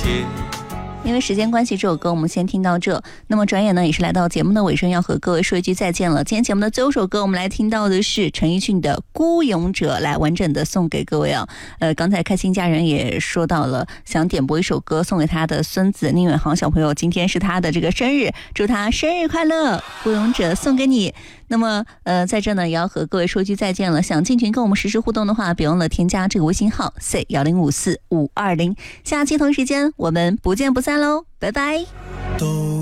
切。 因为时间关系，这首歌我们先听到这。那么转眼呢，也是来到节目的尾声，要和各位说一句再见了。今天节目的最后一首歌，我们来听到的是陈奕迅的《孤勇者》，来完整的送给各位啊。刚才开心家人也说到了，想点播一首歌送给他的孙子宁远航小朋友，今天是他的这个生日，祝他生日快乐！《孤勇者》送给你。那么在这呢，也要和各位说一句再见了。想进群跟我们实时互动的话，别忘了添加这个微信号 C1054520。下期同一时间我们不见不散喽，拜拜。